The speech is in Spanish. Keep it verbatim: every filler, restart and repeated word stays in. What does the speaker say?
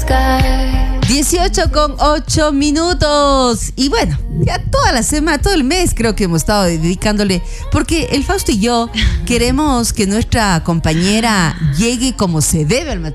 dieciocho con ocho minutos. Y bueno, ya toda la semana, todo el mes creo que hemos estado dedicándole, porque el Fausto y yo queremos que nuestra compañera llegue como se debe al matrimonio.